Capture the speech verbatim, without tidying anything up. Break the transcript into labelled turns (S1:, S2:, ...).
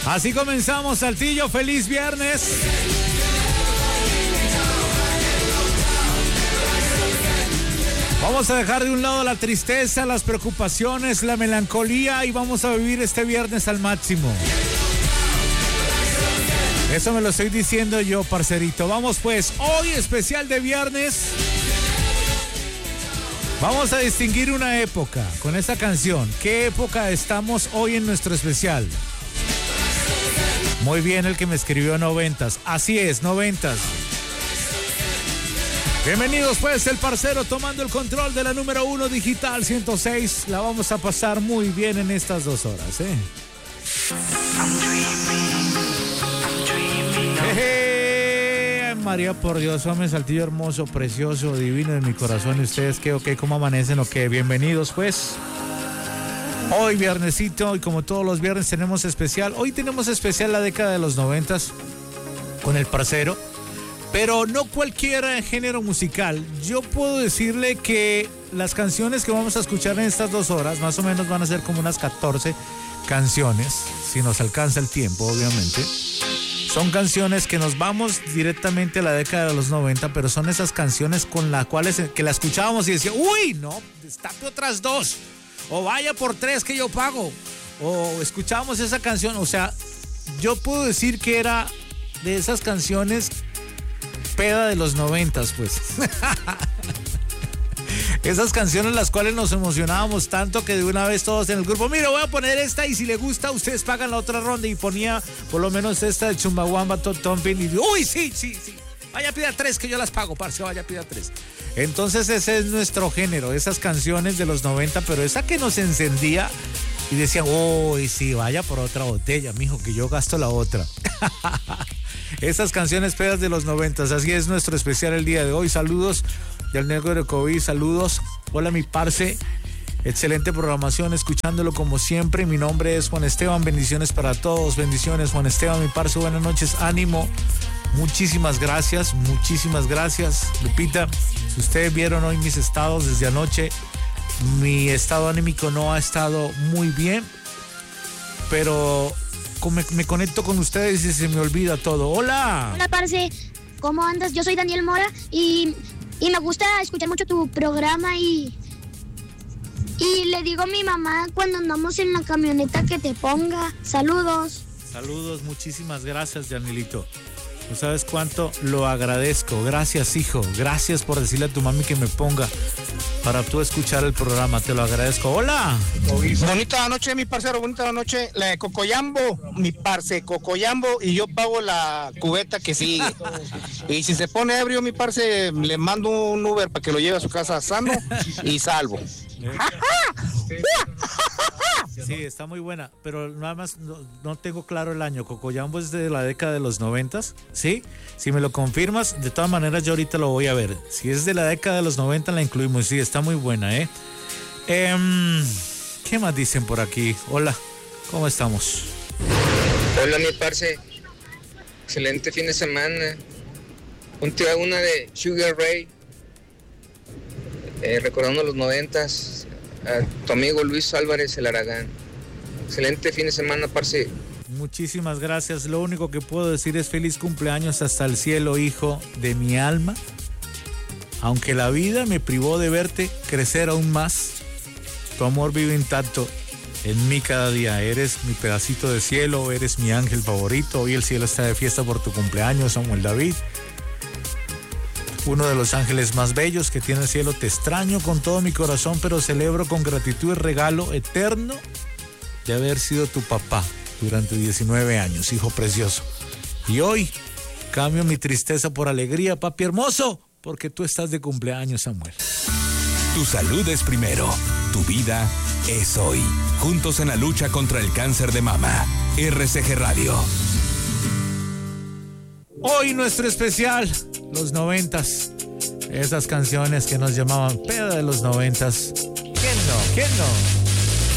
S1: Así comenzamos, Saltillo, feliz viernes. Vamos a dejar de un lado la tristeza, las preocupaciones, la melancolía y vamos a vivir este viernes al máximo. Eso me lo estoy diciendo yo, parcerito. Vamos pues, hoy especial de viernes. Vamos a distinguir una época con esta canción. ¿Qué época estamos hoy en nuestro especial? Muy bien, el que me escribió noventas. Así es, noventas. Bienvenidos pues, el parcero tomando el control de la número uno digital ciento seis. La vamos a pasar muy bien en estas dos horas, ¿eh? Jeje, María, por Dios, hombre, Saltillo hermoso, precioso, divino de mi corazón. ¿Y ustedes qué, ok, cómo amanecen, ok? Bienvenidos pues. Hoy viernesito y como todos los viernes tenemos especial. Hoy tenemos especial la década de los noventas con el parcero. Pero no cualquier género musical. Yo puedo decirle que las canciones que vamos a escuchar en estas dos horas, más o menos van a ser como unas catorce canciones, si nos alcanza el tiempo, obviamente. Son canciones que nos vamos directamente a la década de los noventa, pero son esas canciones con las cuales que la escuchábamos y decía, uy, no, destape otras dos, o vaya por tres que yo pago, o escuchábamos esa canción. O sea, yo puedo decir que era de esas canciones peda de los noventas, pues. Esas canciones las cuales nos emocionábamos tanto que de una vez todos en el grupo, mira, voy a poner esta y si le gusta ustedes pagan la otra ronda, y ponía por lo menos esta de Chumbawamba, Totompin, y uy, sí, sí, sí, vaya pida tres que yo las pago, parce, vaya pida tres. Entonces ese es nuestro género, esas canciones de los noventa, pero esa que nos encendía y decían, uy, sí, vaya por otra botella, mijo, que yo gasto la otra. Esas canciones pedas de los noventas, así es nuestro especial el día de hoy. Saludos del negro de COVID, saludos. Hola mi parce, excelente programación, escuchándolo como siempre. Mi nombre es Juan Esteban, bendiciones para todos, bendiciones Juan Esteban, mi parce, buenas noches, ánimo. Muchísimas gracias, muchísimas gracias. Lupita, si ustedes vieron hoy mis estados desde anoche, mi estado anímico no ha estado muy bien, pero me, me conecto con ustedes y se me olvida todo. Hola.
S2: Hola, parce, ¿cómo andas? Yo soy Daniel Mora y, y me gusta escuchar mucho tu programa y, y le digo a mi mamá cuando andamos en la camioneta que te ponga. Saludos.
S1: Saludos, muchísimas gracias, Danielito. No sabes cuánto lo agradezco. Gracias, hijo. Gracias por decirle a tu mami que me ponga para tú escuchar el programa. Te lo agradezco. Hola.
S3: Bonita noche, mi parcero. Bonita noche. La de Cocoyambo, mi parce, Cocoyambo. Y yo pago la cubeta que sigue. Y si se pone ebrio, mi parce, le mando un Uber para que lo lleve a su casa sano y salvo.
S1: Sí, está muy buena, pero nada más no, no tengo claro el año. Cocoyambo es de la década de los noventas, ¿sí? Si me lo confirmas, de todas maneras yo ahorita lo voy a ver. Si es de la década de los noventa la incluimos, sí, está muy buena, ¿eh? eh ¿Qué más dicen por aquí? Hola, ¿cómo estamos?
S4: Hola mi parce, excelente fin de semana. Ponte a una de Sugar Ray, eh, recordando los noventas. A tu amigo Luis Álvarez el Aragán. Excelente fin de semana, parce.
S1: Muchísimas gracias. Lo único que puedo decir es feliz cumpleaños hasta el cielo, hijo de mi alma. Aunque la vida me privó de verte crecer aún más, tu amor vive intacto en mí cada día. Eres mi pedacito de cielo, eres mi ángel favorito. Hoy el cielo está de fiesta por tu cumpleaños, Samuel David. Uno de los ángeles más bellos que tiene el cielo. Te extraño con todo mi corazón, pero celebro con gratitud el regalo eterno de haber sido tu papá durante diecinueve años, hijo precioso. Y hoy cambio mi tristeza por alegría, papi hermoso, porque tú estás de cumpleaños, Samuel.
S5: Tu salud es primero, tu vida es hoy. Juntos en la lucha contra el cáncer de mama. R C G Radio.
S1: Hoy nuestro especial, los noventas. Esas canciones que nos llamaban peda de los noventas. ¿Quién no? ¿Quién no?